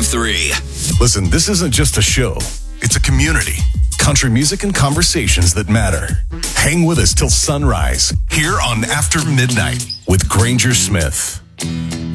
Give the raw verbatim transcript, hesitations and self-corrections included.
three. Listen, this isn't just a show. It's a community. Country music and conversations that matter. Hang with us till sunrise here on After Midnight with Granger Smith.